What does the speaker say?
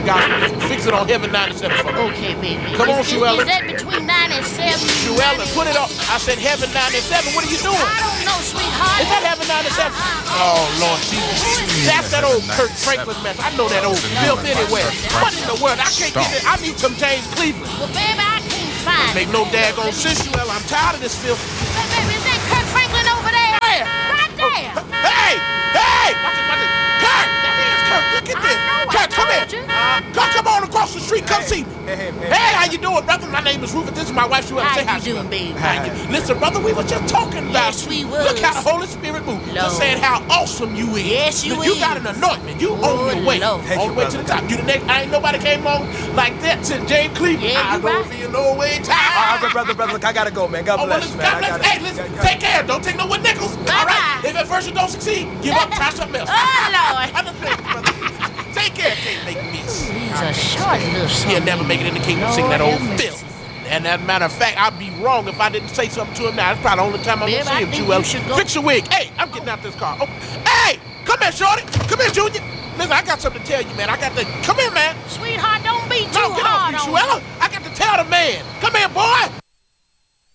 gospel music. Fix it on Heaven 97 for me. Okay, baby. Come on, Shuella. Is that between 9 and 7? Shuella, put it on. I said Heaven 97. What are you doing? I don't know, sweetheart. Is that Heaven 97? Oh, Lord Jesus. That's that old Kirk Franklin mess. I know that old filth anywhere. What in the world? I can't get it. I need some James Cleveland. Well, baby, I can't find Make no daggone sense, Shuella. I'm tired of this filth. Baby, is that Kirk Franklin over there? Where? Right there. Hey! Hey! Watch it, watch it. Kurt! That is Kurt. Look at this. Kurt, come here. Kurt, come on across the street. Come see me. Hey, how you doing, brother? My name is Rufus. This is my wife. Shuella. Say hi. How you doing, baby? How you? Listen, brother, we were just talking about Yes, you. we was. Look how the Holy Spirit moved. Just saying how awesome you is. Yes, you You is. got an anointment. You on your way. Lord. All the way to the top. You the next. I ain't nobody came along like that since James Cleveland. Yeah, I you know right. for you no way time. All right, brother, look, I gotta go, man. God bless you, man. God bless. Hey, listen, take care. Don't take no one nickels. All right. If at first you don't succeed, give up. Try something else. Oh, Lord. I just think, brother. Take care. Can't make miss. He's a short little son. He'll never make it in the kingdom singing that old filth. And as a matter of fact, I'd be wrong if I didn't say something to him now. It's probably the only time I'm Babe, gonna see I him, think Jewel. you should go. Fix your wig. Hey, I'm getting out this car. Oh, hey, come here, shorty. Come here, Junior. Listen, I got something to tell you, man. I got to. Come here, man. Sweetheart, don't be too No, get off hard me, on Shuella. I got to tell the man. Come here, boy.